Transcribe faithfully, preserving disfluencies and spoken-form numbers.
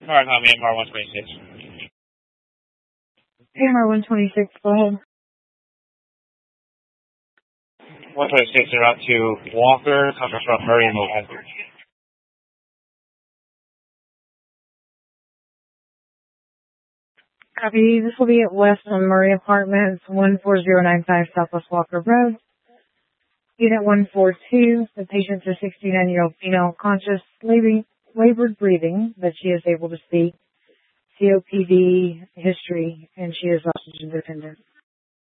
Alright, copy M R one twenty-six. M R one twenty-six, go ahead. one twenty-six, they're out to Walker, coming from Murray and Mohead. Copy. This will be at West on Murray Apartments, one four zero nine five Southwest Walker Road. Unit one four two, the patient's a sixty-nine-year-old female, conscious, labored, labored breathing, but she is able to speak, C O P D history, and she is oxygen dependent.